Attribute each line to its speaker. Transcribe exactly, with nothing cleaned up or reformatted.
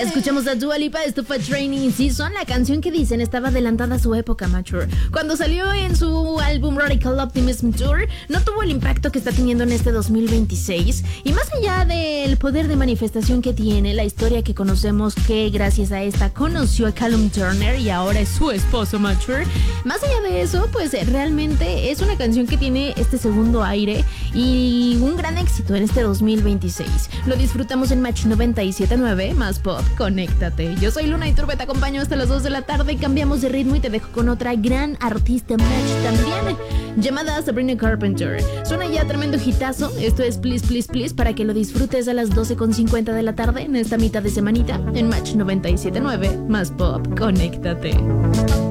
Speaker 1: Escuchamos a Dua Lipa, esto fue Training Season, la canción que dicen estaba adelantada a su época, Mature. Cuando salió en su álbum Radical Optimism Tour, no tuvo el impacto que está teniendo en este dos mil veintiséis. Y más allá del poder de manifestación que tiene, la historia que conocemos que gracias a esta conoció a Callum Turner y ahora es su esposo, Mature. Más allá de eso, pues realmente es una canción que tiene este segundo aire y un gran éxito en este dos mil veintiséis. Lo disfrutamos en Match noventa y siete punto nueve, más pop, conéctate. Yo soy Luna Iturbe, te acompaño hasta las dos de la tarde. Cambiamos de ritmo y te dejo con otra gran artista Match también, llamada Sabrina Carpenter. Suena ya tremendo hitazo. Esto es Please Please Please para que lo disfrutes a las doce con cincuenta de la tarde en esta mitad de semanita en Match noventa y siete punto nueve, más pop, conéctate.